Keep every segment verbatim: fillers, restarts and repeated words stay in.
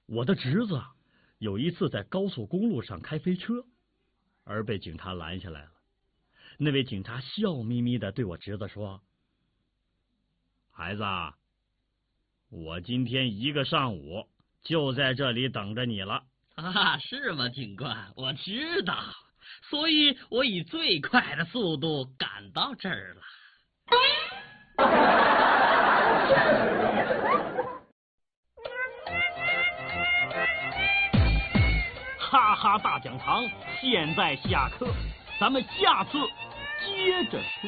我的侄子有一次在高速公路上开飞车，而被警察拦下来了。那位警察笑眯眯的对我侄子说：“孩子，我今天一个上午就在这里等着你了。” 啊，是吗，警官？我知道，所以我以最快的速度赶到这儿了。 哈哈大讲堂现在下课，咱们下次接着说。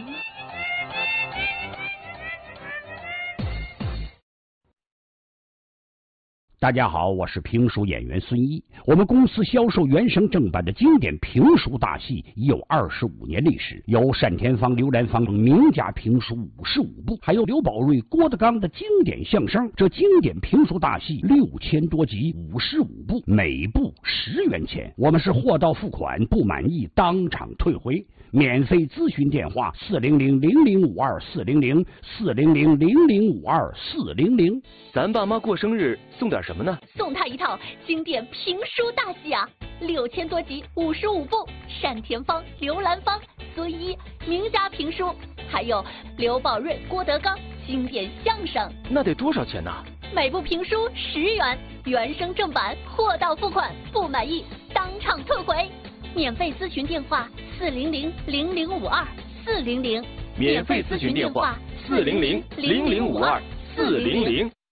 大家好，我是评书演员孙一。我们公司销售原声正版的经典评书大戏已有二十五年历史，有单田芳、刘兰芳名家评书五十五部，还有刘宝瑞、郭德纲的经典相声。这经典评书大戏六千多集，五十五部，每部十元钱。我们是货到付款，不满意当场退回。免费咨询电话：四零零零零五二四零零四零零零零五二四零零。 咱爸妈过生日送点什么呢？ 送他一套经典评书大戏啊，六千多集，五十五部，单田芳、刘兰芳、孙一名家评书，还有刘宝瑞、郭德纲经典相声。 那得多少钱呢？ 每部评书十元，原声正版，货到付款，不满意当场退回。免费咨询电话：四零零零零五二四零零。 免费咨询电话：四零零零零五二四零零。